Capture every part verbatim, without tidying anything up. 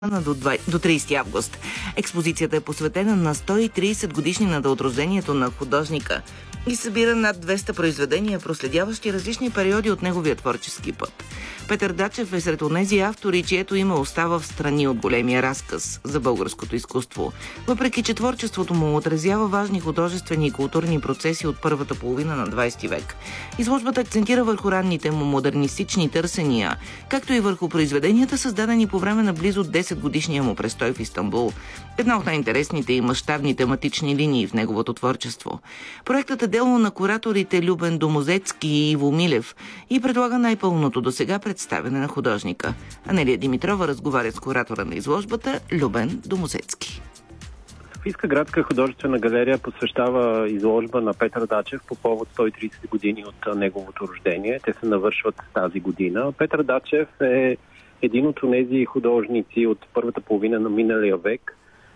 до тридесети август. Експозицията е посветена на сто и тридесет годишнината от рождението на художника и събира над двеста произведения, проследяващи различни периоди от неговия творчески път. Петър Дачев е сред онези автори, чието име остава в страни от големия разказ за българското изкуство. Въпреки че творчеството му отразява важни художествени и културни процеси от първата половина на двадесети век. Изложбата акцентира върху ранните му модернистични търсения, както и върху произведенията, създадени по време на близо десет годишния му престой в Истанбул. Една от най-интересните и мащабни тематични линии в неговото творчество. Проектът е дело на кураторите Любен Домозецки и Иво Милев и предлага най-пълното досега представяне на художника. Анелия Димитрова разговаря с куратора на изложбата Любен Домозецки. Софийска градска художествена галерия посвещава изложба на Петър Дачев по повод сто и тридесет години от неговото рождение. Те се навършват тази година. Петър Дачев е един от тези художници от първата половина на миналия век,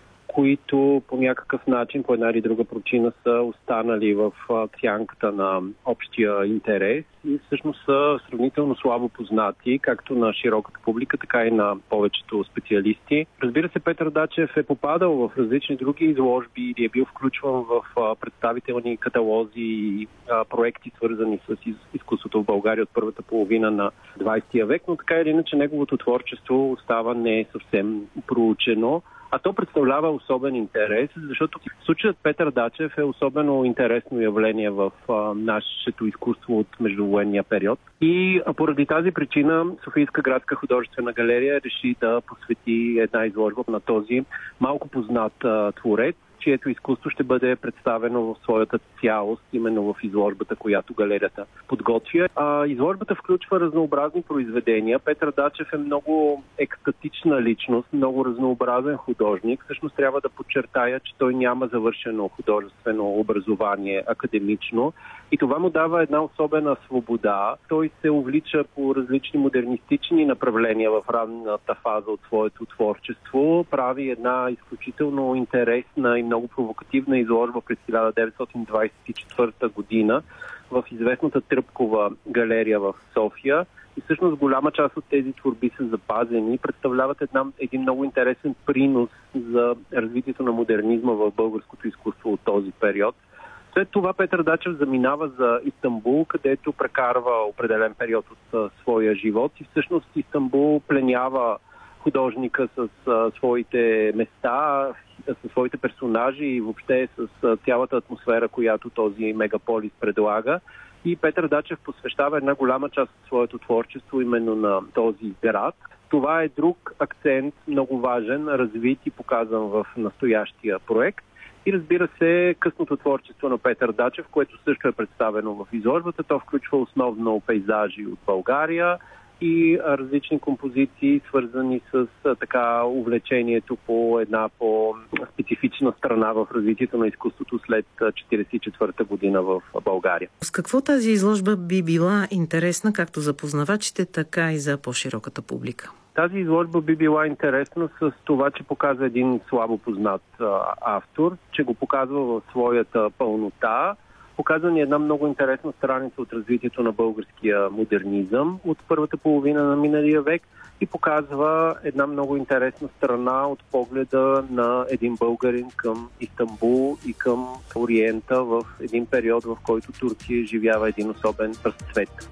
които по някакъв начин, по една или друга причина са останали в сянката на общия интерес и всъщност са сравнително слабо познати, както на широката публика, така и на повечето специалисти. Разбира се, Петър Дачев е попадал в различни други изложби или е бил включван в представителни каталози и проекти, свързани с изкуството в България от първата половина на двадесети век, но така или иначе неговото творчество остава не съвсем проучено. А то представлява особен интерес, защото случаят Петър Дачев е особено интересно явление в а, нашето изкуство от междувоенния период. И а, поради тази причина Софийска градска художествена галерия реши да посвети една изложба на този малко познат а, творец, чието изкуство ще бъде представено в своята цялост, именно в изложбата, която галерията подготвя. А, изложбата включва разнообразни произведения. Петър Дачев е много екстатична личност, много разнообразен художник. Всъщност трябва да подчертая, че той няма завършено художествено образование академично и това му дава една особена свобода. Той се увлича по различни модернистични направления в ранната фаза от своето творчество. Прави една изключително интересна и много провокативна изложба през хиляда деветстотин двадесет и четвърта година в известната Тръпкова галерия в София. И всъщност голяма част от тези творби са запазени и представляват една, един много интересен принос за развитието на модернизма в българското изкуство от този период. След това Петър Дачев заминава за Истанбул, където прекарва определен период от а, своя живот и всъщност Истанбул пленява художника с а, своите места, със своите персонажи и въобще с а, цялата атмосфера, която този мегаполис предлага. И Петър Дачев посвещава една голяма част от своето творчество именно на този град. Това е друг акцент, много важен, развит и показан в настоящия проект. И разбира се, късното творчество на Петър Дачев, което също е представено в изложбата. То включва основно пейзажи от България и различни композиции, свързани с така увлечението по една по-специфична страна в развитието на изкуството след четиридесет и четвърта година в България. С какво тази изложба би била интересна както за познавачите, така и за по-широката публика? Тази изложба би била интересна с това, че показва един слабо познат а, автор, че го показва в своята пълнота. Показва ни една много интересна страница от развитието на българския модернизъм от първата половина на миналия век и показва една много интересна страна от погледа на един българин към Истанбул и към Ориента в един период, в който Турция изживява един особен разцвет.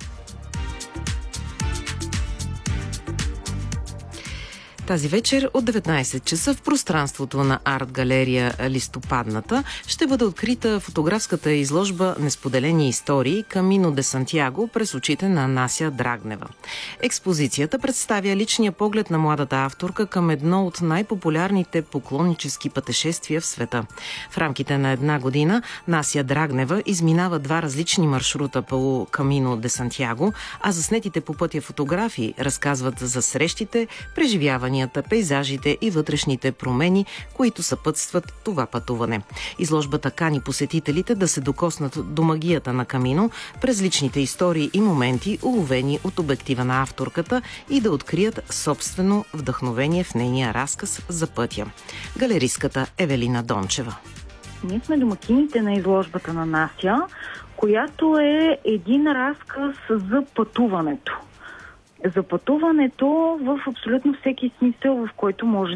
Тази вечер от деветнадесет часа в пространството на арт-галерия Листопадната ще бъде открита фотографската изложба "Несподелени истории. Камино де Сантяго" през очите на Нася Драгнева. Експозицията представя личния поглед на младата авторка към едно от най-популярните поклоннически пътешествия в света. В рамките на една година Нася Драгнева изминава два различни маршрута по Камино де Сантяго, а заснетите по пътя фотографии разказват за срещите, преживявания, пейзажите и вътрешните промени, които съпътстват това пътуване. Изложбата кани посетителите да се докоснат до магията на Камино през личните истории и моменти, уловени от обектива на авторката и да открият собствено вдъхновение в нейния разказ за пътя. Галеристката Евелина Дончева. Ние сме домакините на изложбата на Нася, която е един разказ за пътуването. за пътуването в абсолютно всеки смисъл, в който може